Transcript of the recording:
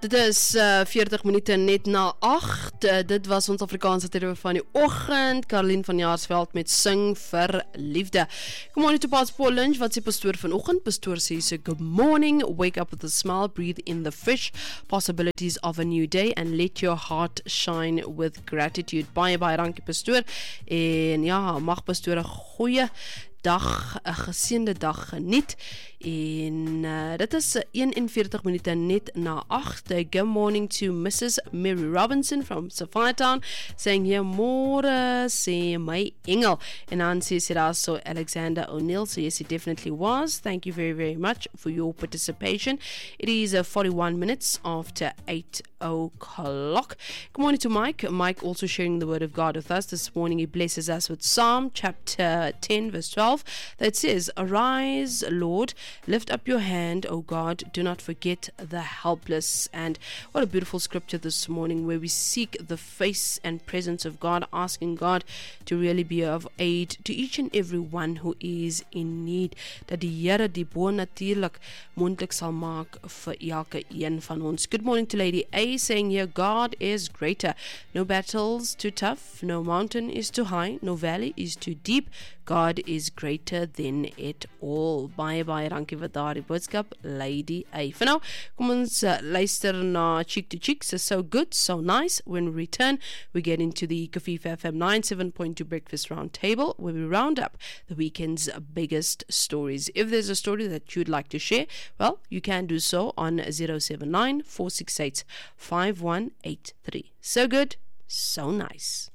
Dit is 40 minute net na 8. Dit was ons Afrikaanse terwyl van die oggend. Caroline van Jaarsveld met Sing vir Liefde. Good morning to Pastor Paul Lynch. Wat sê pastoor vanoggend? Pastoor sê so, good morning. Wake up with a smile. Breathe in the fresh possibilities of a new day and let your heart shine with gratitude. Baie dankie pastoor. En ja, mag pastoor 'n goeie dag, 'n geseënde dag geniet. En dit is 41 minute net na 8. Good morning to Mrs. Mary Robinson from Sophiatown, saying here, môre sê my engel. En dan sê sy daar so Alexander O'Neill, so yes, it definitely was. Thank you very, very much for your participation. It is 41 minutes after 8 o'clock. Good morning to Mike. Mike also sharing the word of God with us this morning. He blesses us with Psalm chapter 10 verse 12 that says, arise, Lord, lift up your hand, O God, do not forget the helpless. And what a beautiful scripture this morning, where we seek the face and presence of God, asking God to really be of aid to each and every one who is in need. Dat die Here die bonatuurlik moontlik sal maak vir elke een van ons. Good morning to Lady A, saying here, God is greater. No battle's too tough, no mountain is too high, no valley is too deep. God is greater than it all. Baie dankie vir daardie boodskap, Lady A. For now, kom ons luister na Cheek to Cheek. So good, so nice. When we return, we get into the Kafifa FM 97.2 Breakfast Roundtable, where we round up the weekend's biggest stories. If there's a story that you'd like to share, well, you can do so on 079 468 5183. So good, so nice.